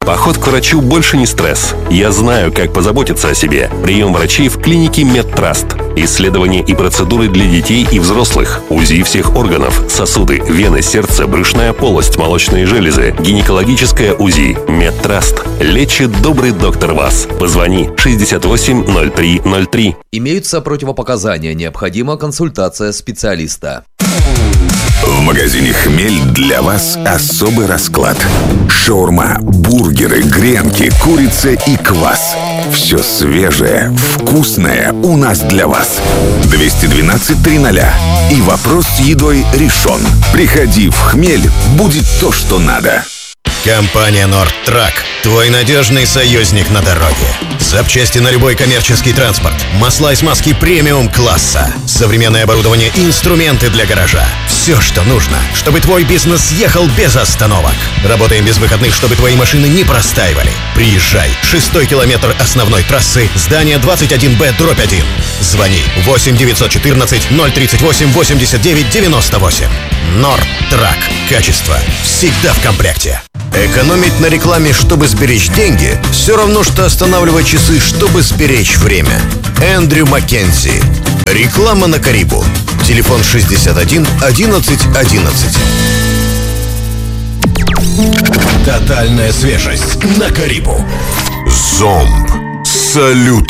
Поход к врачу больше не стресс. Я знаю, как позаботиться о себе. Прием врачей в клинике Медтраст. Исследования и процедуры для детей и взрослых. УЗИ всех органов, сосуды, вены, сердце, брюшная полость, молочные железы, гинекологическое УЗИ. Медтраст. Лечит добрый доктор вас. Позвони 680303. Имеются противопоказания. Необходима консультация специалиста. В магазине «Хмель» для вас особый расклад. Шаурма, бургеры, гренки, курица и квас. Все свежее, вкусное у нас для вас. 212-300. И вопрос с едой решен. Приходи в «Хмель», будет то, что надо. Компания «Нордтрак» – твой надежный союзник на дороге. Запчасти на любой коммерческий транспорт, масла и смазки премиум-класса, современное оборудование и инструменты для гаража. Все, что нужно, чтобы твой бизнес ехал без остановок. Работаем без выходных, чтобы твои машины не простаивали. Приезжай. 6-й километр основной трассы, здание 21Б/1. Звони 8-914-038-89-98. «Нордтрак». Качество всегда в комплекте. Экономить на рекламе, чтобы сберечь деньги, все равно, что останавливать часы, чтобы сберечь время. Эндрю Маккензи. Реклама на Карибу. Телефон 61 11 11. Тотальная свежесть на Карибу. Зомб. Салют.